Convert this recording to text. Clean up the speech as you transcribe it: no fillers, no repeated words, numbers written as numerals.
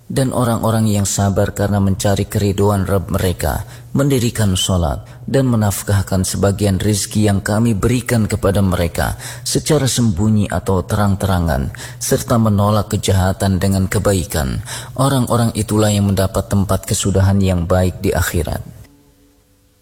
Dan orang-orang yang sabar karena mencari keridhaan Rabb mereka, mendirikan sholat dan menafkahkan sebagian rizki yang kami berikan kepada mereka secara sembunyi atau terang-terangan, serta menolak kejahatan dengan kebaikan. Orang-orang itulah yang mendapat tempat kesudahan yang baik di akhirat.